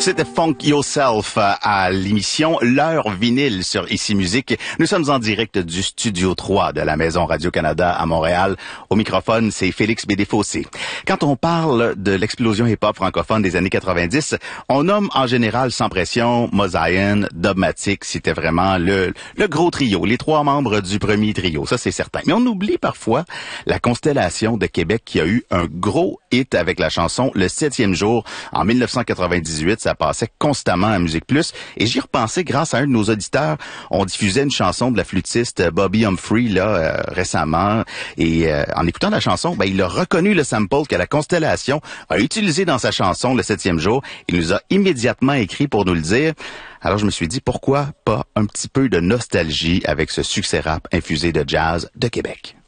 C'était Funk Yourself à l'émission L'heure vinyle sur Ici Musique. Nous sommes en direct du Studio 3 de la Maison Radio-Canada à Montréal. Au microphone, c'est Félix Bédéfossé. Quand on parle de l'explosion hip-hop francophone des années 90, on nomme en général sans pression Mosaïen, Dubmatic. C'était vraiment le gros trio, les trois membres du premier trio, ça c'est certain. Mais on oublie parfois la constellation de Québec qui a eu un gros hit avec la chanson Le 7e jour en 1998. Ça passait constamment à Musique Plus. Et j'y repensais grâce à un de nos auditeurs. On diffusait une chanson de la flûtiste Bobby Humphrey là récemment. Et en écoutant la chanson, il a reconnu le sample que la Constellation a utilisé dans sa chanson Le 7e jour. Il nous a immédiatement écrit pour nous le dire. Alors je me suis dit, pourquoi pas un petit peu de nostalgie avec ce succès rap infusé de jazz de Québec?